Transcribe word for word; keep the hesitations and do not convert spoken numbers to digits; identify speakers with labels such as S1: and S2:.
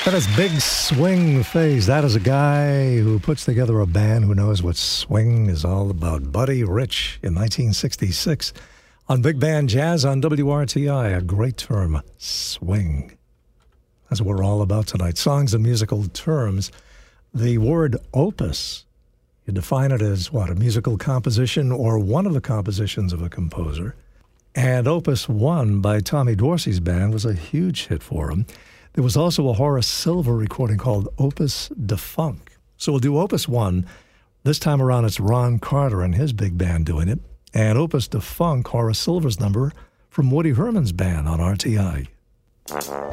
S1: That is Big Swing Phase. That is a guy who puts together a band who knows what swing is all about. Buddy Rich in nineteen sixty-six on Big Band Jazz on W R T I. A great term, swing. That's what we're all about tonight. Songs and musical terms. The word opus, you define it as what? A musical composition or one of the compositions of a composer. And Opus One by Tommy Dorsey's band was a huge hit for him. There was also a Horace Silver recording called Opus de Funk. So we'll do Opus One. This time around, it's Ron Carter and his big band doing it. And Opus de Funk, Horace Silver's number from Woody Herman's band on R T I.